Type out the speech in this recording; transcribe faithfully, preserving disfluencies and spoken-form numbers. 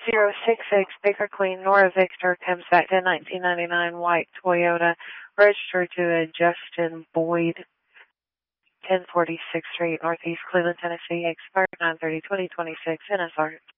zero six six Baker Queen, Nora Victor, Chemsec, a nineteen ninety-nine white Toyota, registered to a Justin Boyd, ten forty-sixth Street, Northeast Cleveland, Tennessee, expired nine thirty twenty twenty-six, N S R.